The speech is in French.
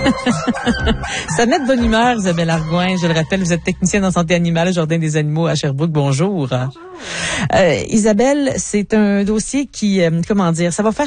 Ça met de bonne humeur, Isabelle Argouin. Je le rappelle, vous êtes technicienne en santé animale au Jardin des animaux à Sherbrooke. Bonjour. Isabelle, c'est un dossier qui, ça va faire